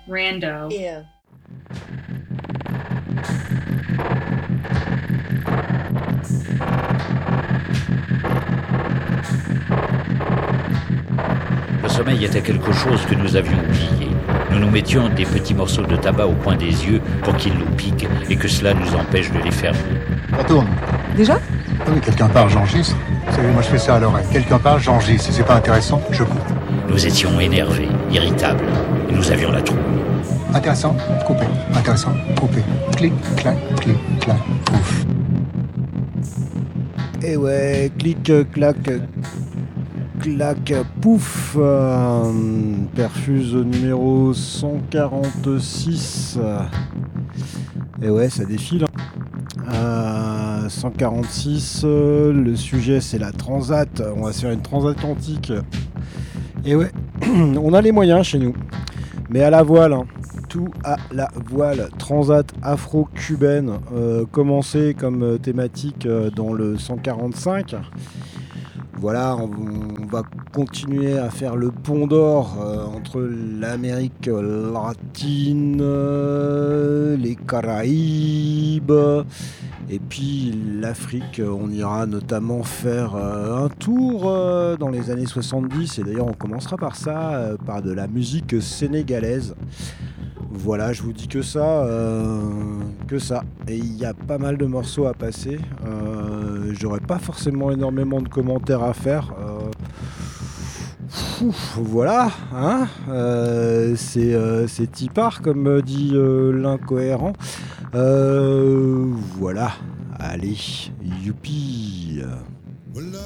Rando. Yeah. Le sommeil était quelque chose que nous avions oublié. Nous nous mettions des petits morceaux de tabac au coin des yeux pour qu'ils nous piquent et que cela nous empêche de les fermer. Ça tourne. Déjà ? Ah oui, quelqu'un parle, j'enregistre. Vous savez, moi je fais ça à l'oreille. Quelqu'un parle, j'enregistre. Si c'est pas intéressant, je coupe. Nous étions énervés, irritables, et nous avions la trouille. Intéressant, coupé. Intéressant, coupé. Clic, clac, pouf. Et ouais, clic, clac, clac, pouf. Perfuse numéro 146. Et ouais, ça défile. 146, le sujet c'est la transat. On va se faire une transatlantique. Et ouais, on a les moyens chez nous. Mais à la voile, hein. Tout à la voile. Transat afro-cubaine, commencé comme thématique dans le 145. Voilà, on va continuer à faire le pont d'or entre l'Amérique latine, les Caraïbes et puis l'Afrique. On ira notamment faire un tour dans les années 70 et d'ailleurs on commencera par ça, par de la musique sénégalaise. Voilà, je vous dis que ça. Et il y a pas mal de morceaux à passer. J'aurais pas forcément énormément de commentaires à faire. Voilà, hein. C'est tipard, comme dit l'incohérent. Voilà, allez, youpi.